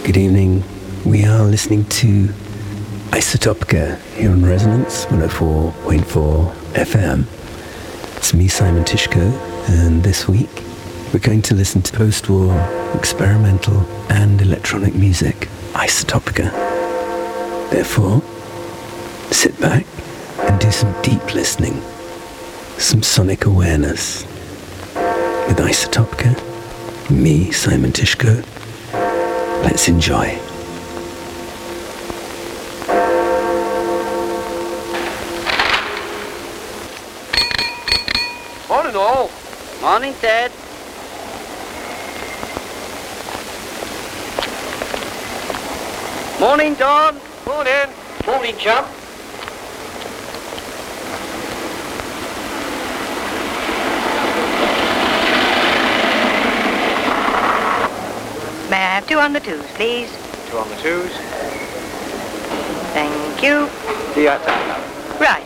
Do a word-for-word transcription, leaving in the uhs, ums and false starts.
Good evening. We are listening to Isotopica here on Resonance one oh four point four F M. It's me, Simon Tishko, and this week we're going to listen to post-war experimental and electronic music, Isotopica. Therefore, sit back and do some deep listening, some sonic awareness. With Isotopica, me, Simon Tishko, let's enjoy. Morning, all. Morning, Ted. Morning, Don. Morning. Morning, chum. May I have two on the twos, please? Two on the twos. Thank you. Theatre. Right.